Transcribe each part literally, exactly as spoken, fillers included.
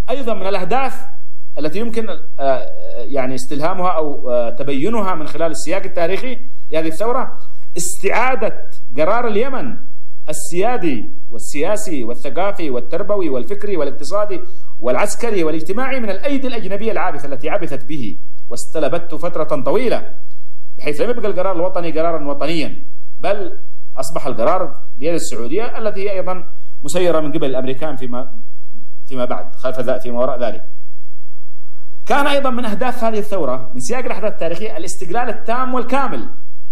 أيضا من الأهداف التي يمكن يعني استلهامها أو تبينها من خلال السياق التاريخي لهذه الثورة استعادة قرار اليمن السيادي والسياسي والثقافي والتربوي والفكري والاقتصادي والعسكري والاجتماعي من الأيدي الأجنبية العابثة التي عبثت به واستلبته فترة طويلة، بحيث لم يبقى القرار الوطني قرارا وطنيا، بل أصبح القرار بيد السعودية التي هي أيضا مسيرة من قبل الأمريكان فيما فيما بعد خلف ذلك فيما وراء ذلك. كان أيضا من أهداف هذه الثورة من سياق الأحداث التاريخية الاستقلال التام والكامل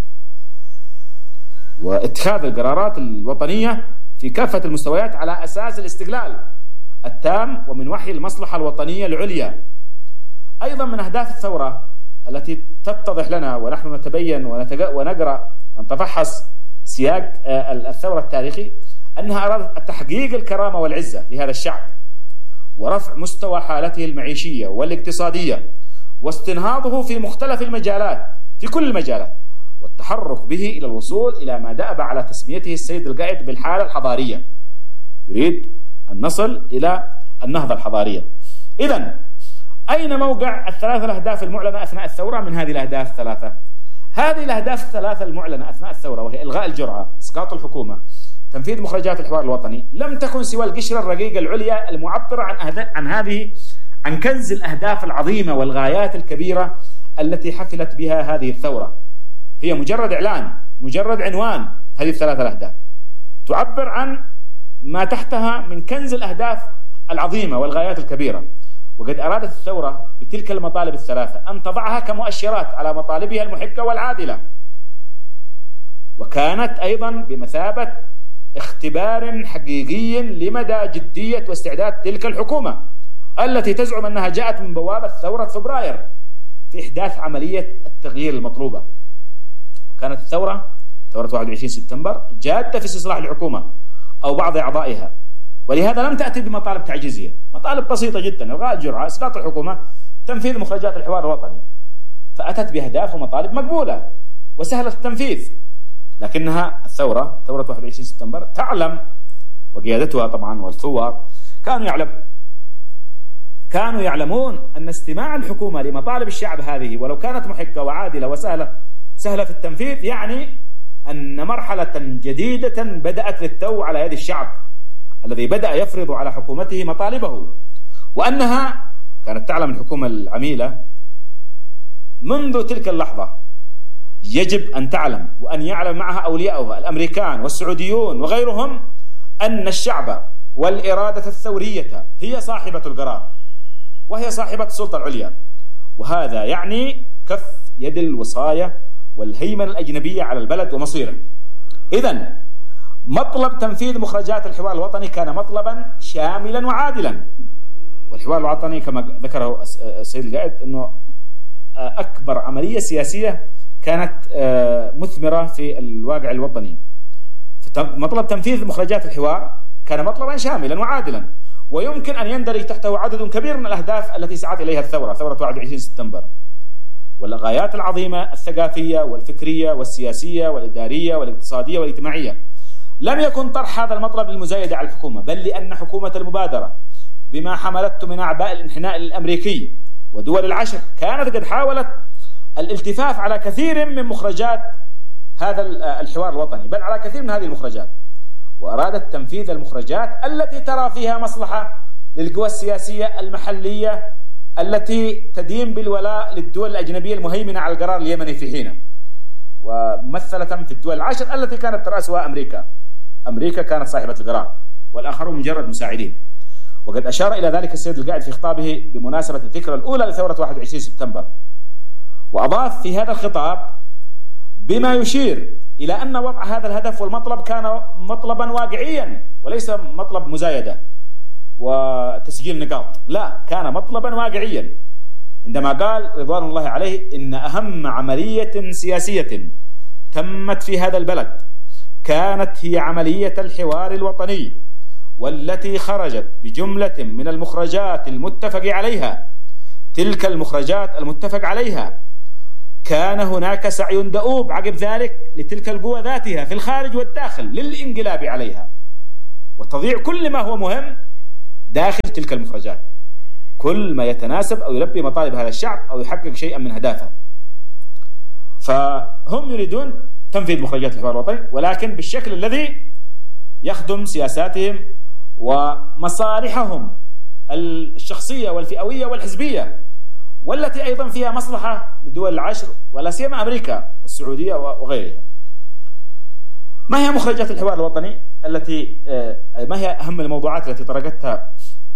واتخاذ القرارات الوطنية في كافة المستويات على أساس الاستقلال التام ومن وحي المصلحة الوطنية العليا. أيضا من أهداف الثورة التي تتضح لنا ونحن نتبين ونقرأ ونتفحص سياق الثورة التاريخي أنها أرادت تحقيق الكرامة والعزة لهذا الشعب ورفع مستوى حالته المعيشية والاقتصادية واستنهاضه في مختلف المجالات في كل المجالات والتحرك به إلى الوصول إلى ما دأب على تسميته السيد القائد بالحالة الحضارية. يريد أن نصل إلى النهضة الحضارية. إذن أين موقع الثلاثة الأهداف المعلنة أثناء الثورة من هذه الأهداف الثلاثة؟ هذه الأهداف الثلاثة المعلنة أثناء الثورة وهي إلغاء الجرعة، إسقاط الحكومة، تنفيذ مخرجات الحوار الوطني، لم تكن سوى القشرة الرقيقة العليا المعبرة عن عن هذه عن كنز الأهداف العظيمة والغايات الكبيرة التي حفلت بها هذه الثورة. هي مجرد إعلان، مجرد عنوان. هذه الثلاثة الأهداف تعبر عن ما تحتها من كنز الأهداف العظيمة والغايات الكبيرة. وقد أرادت الثورة بتلك المطالب الثلاثة أن تضعها كمؤشرات على مطالبها المحقة والعادلة، وكانت أيضا بمثابة اختبار حقيقي لمدى جدية واستعداد تلك الحكومة التي تزعم أنها جاءت من بوابة ثورة فبراير في إحداث عملية التغيير المطلوبة. وكانت الثورة ثورة واحد وعشرين سبتمبر جادة في استصلاح الحكومة أو بعض أعضائها، ولهذا لم تأتي بمطالب تعجيزية، مطالب بسيطة جدا: إلغاء الجرعة، إسقاط الحكومة، تنفيذ مخرجات الحوار الوطني. فأتت بأهداف ومطالب مقبولة وسهلة التنفيذ. لكنها الثورة ثورة واحد وعشرين سبتمبر تعلم، وقيادتها طبعا والثوار كانوا يعلم كانوا يعلمون أن استماع الحكومة لمطالب الشعب هذه ولو كانت محقة وعادلة وسهلة سهلة في التنفيذ يعني أن مرحلة جديدة بدأت للتو على يد الشعب الذي بدأ يفرض على حكومته مطالبه، وأنها كانت تعلم الحكومة العميلة منذ تلك اللحظة يجب أن تعلم وأن يعلم معها أولياؤها الأمريكان والسعوديون وغيرهم أن الشعب والإرادة الثورية هي صاحبة القرار وهي صاحبة السلطة العليا، وهذا يعني كف يد الوصاية والهيمنة الأجنبية على البلد ومصيره. إذن مطلب تنفيذ مخرجات الحوار الوطني كان مطلبا شاملا وعادلا، والحوار الوطني كما ذكره السيد القائد أنه أكبر عملية سياسية كانت مثمرة في الواقع الوطني. مطلب تنفيذ مخرجات الحوار كان مطلبا شاملا وعادلا، ويمكن أن يندرج تحته عدد كبير من الأهداف التي سعت إليها الثورة ثورة واحد وعشرين سبتمبر، والغايات العظيمة الثقافية والفكرية والسياسية والإدارية والاقتصادية والاجتماعية. لم يكن طرح هذا المطلب للمزايدة على الحكومة، بل لأن حكومة المبادرة بما حملته من أعباء الانحناء الأمريكي ودول العشر كانت قد حاولت الالتفاف على كثير من مخرجات هذا الحوار الوطني، بل على كثير من هذه المخرجات، وأرادت تنفيذ المخرجات التي ترى فيها مصلحة للقوى السياسية المحلية التي تدين بالولاء للدول الأجنبية المهيمنة على القرار اليمني في حينه، وممثلة في الدول العشر التي كانت ترأسها أمريكا. أمريكا كانت صاحبة القرار والآخرون مجرد مساعدين. وقد أشار إلى ذلك السيد القائد في خطابه بمناسبة الذكرى الأولى لثورة واحد وعشرين سبتمبر، وأضاف في هذا الخطاب بما يشير إلى أن وضع هذا الهدف والمطلب كان مطلبا واقعيا وليس مطلب مزايدة وتسجيل نقاط، لا، كان مطلبا واقعيا عندما قال رضوان الله عليه إن أهم عملية سياسية تمت في هذا البلد كانت هي عملية الحوار الوطني، والتي خرجت بجملة من المخرجات المتفق عليها. تلك المخرجات المتفق عليها كان هناك سعي دؤوب عقب ذلك لتلك القوى ذاتها في الخارج والداخل للانقلاب عليها وتضييع كل ما هو مهم داخل تلك المخرجات، كل ما يتناسب أو يلبي مطالب هذا الشعب أو يحقق شيئا من أهدافه. فهم يريدون تنفيذ مخرجات الحوار الوطني، ولكن بالشكل الذي يخدم سياساتهم ومصالحهم الشخصية والفئوية والحزبية، والتي أيضا فيها مصلحة للدول العشر ولا سيما أمريكا والسعودية وغيرها. ما هي مخرجات الحوار الوطني التي ما هي أهم الموضوعات التي طرقتها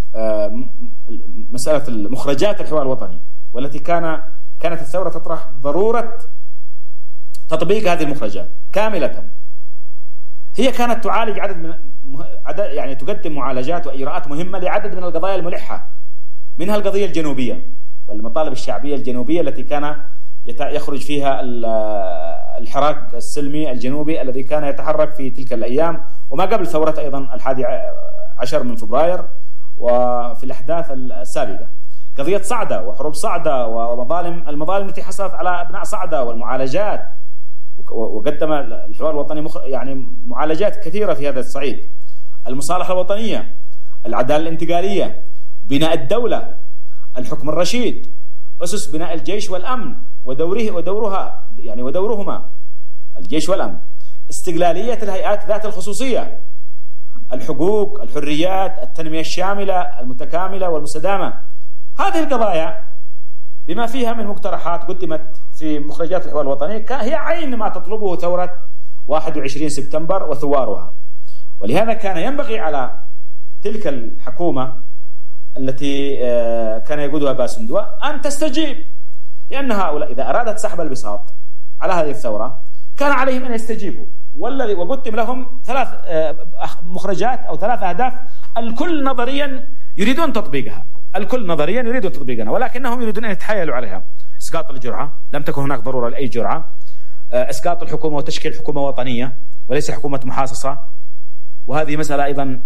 مسألة المخرجات الحوار الوطني، والتي كان كانت الثورة تطرح ضرورة تطبيق هذه المخرجات كاملة؟ هي كانت تعالج عدد من عدد يعني تقدم معالجات وإجراءات مهمة لعدد من القضايا الملحة، منها القضية الجنوبية والمطالب الشعبية الجنوبية التي كان يخرج فيها الحراك السلمي الجنوبي الذي كان يتحرك في تلك الأيام وما قبل ثورة أيضا الحادي عشر من فبراير وفي الأحداث السابقة. قضية صعدة وحروب صعدة ومظالم المظالم التي حصلت على أبناء صعدة والمعالجات، وقدم الحوار الوطني مخ... يعني معالجات كثيرة في هذا الصعيد. المصالحة الوطنية، العدالة الانتقالية، بناء الدولة، الحكم الرشيد، أسس بناء الجيش والأمن ودوره ودورها يعني ودورهما الجيش والأمن، استقلالية الهيئات ذات الخصوصية، الحقوق، الحريات، التنمية الشاملة المتكاملة والمستدامة. هذه القضايا بما فيها من مقترحات قدمت في مخرجات الحوار الوطني هي عين ما تطلبه ثورة واحد وعشرين سبتمبر وثوارها. ولهذا كان ينبغي على تلك الحكومة التي كان يقودها باسندوى أن تستجيب، لأن هؤلاء إذا أرادت سحب البساط على هذه الثورة كان عليهم أن يستجيبوا، والذي وقدم لهم ثلاث مخرجات أو ثلاث أهداف الكل نظريا يريدون تطبيقها، الكل نظريا يريدون تطبيقها، ولكنهم يريدون أن يتحايلوا عليها. إسقاط الجرعة، لم تكن هناك ضرورة لأي جرعة. إسقاط الحكومة وتشكيل حكومة وطنية وليس حكومة محاصصة، وهذه مسألة أيضا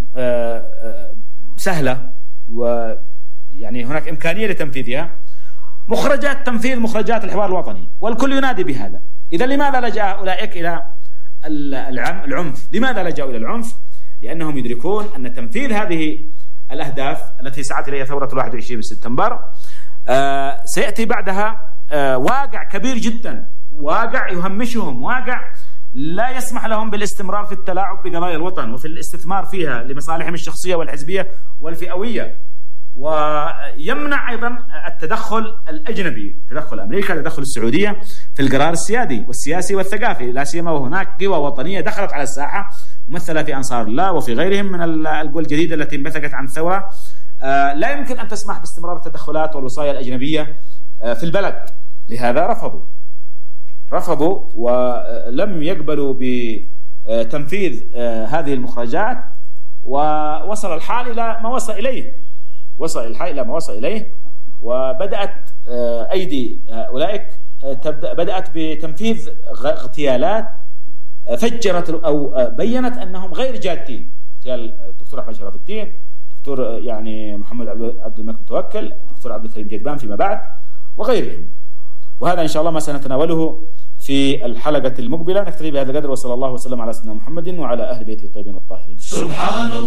سهلة ويعني هناك إمكانية لتنفيذها. مخرجات تنفيذ مخرجات الحوار الوطني والكل ينادي بهذا. إذا لماذا لجأ أولئك إلى العنف؟ لماذا لجأوا إلى العنف؟ لأنهم يدركون أن تنفيذ هذه الأهداف التي سعت إليها ثورة الواحد وعشرين سبتمبر آه سيأتي بعدها آه واقع كبير جدا، واقع يهمشهم، واقع لا يسمح لهم بالاستمرار في التلاعب بقضايا الوطن وفي الاستثمار فيها لمصالحهم الشخصية والحزبية والفئوية، ويمنع أيضا التدخل الأجنبي، تدخل أمريكا، تدخل السعودية في القرار السيادي والسياسي والثقافي، لا سيما وهناك قوى وطنية دخلت على الساحة ممثلة في أنصار الله وفي غيرهم من القوى الجديدة التي انبثقت عن الثورة. لا يمكن أن تسمح باستمرار التدخلات والوصايا الأجنبية في البلد، لهذا رفضوا رفضوا ولم يقبلوا بتنفيذ هذه المخرجات، ووصل الحال إلى ما وصل إليه وصل الحال إلى ما وصل إليه وبدأت أيدي أولئك تبدأ بدأت بتنفيذ اغتيالات فجرت أو بينت أنهم غير جادين. اغتيال الدكتور أحمد شرف الدين، دكتور يعني محمد عبد الملك متوكل، دكتور عبد الكريم جدبان فيما بعد وغيرهم. وهذا إن شاء الله ما سنتناوله في الحلقة المقبلة. نكتفي بهذا القدر، وصلى الله وسلم على سيدنا محمد وعلى أهل بيته الطيبين الطاهرين. سبحان الله.